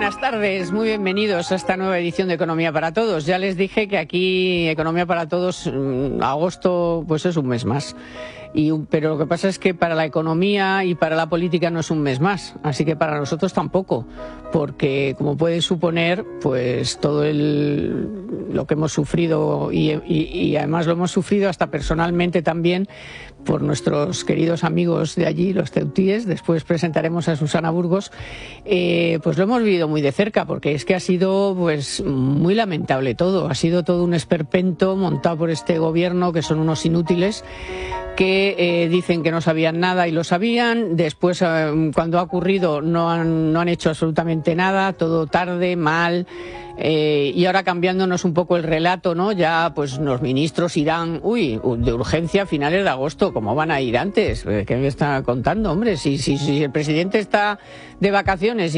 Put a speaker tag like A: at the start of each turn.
A: buenas tardes, muy bienvenidos a esta nueva edición de Economía para Todos. Ya les dije que aquí Economía para Todos, agosto, pues es un mes más. Pero lo que pasa es que para la economía y para la política no es un mes más, así que para nosotros tampoco, porque como puedes suponer, pues todo lo que hemos sufrido y además lo hemos sufrido hasta personalmente también por nuestros queridos amigos de allí, los ceutíes. Después presentaremos a Susana Burgos, pues lo hemos vivido muy de cerca, porque es que ha sido pues muy lamentable todo, ha sido todo un esperpento montado por este gobierno, que son unos inútiles, que dicen que no sabían nada y lo sabían. Después, cuando ha ocurrido, no han hecho absolutamente nada, todo tarde, mal. Y ahora, cambiándonos un poco el relato, ¿no? Ya pues los ministros irán, de urgencia a finales de agosto. ¿Cómo van a ir antes? ¿Qué me está contando, hombre? Si el presidente está de vacaciones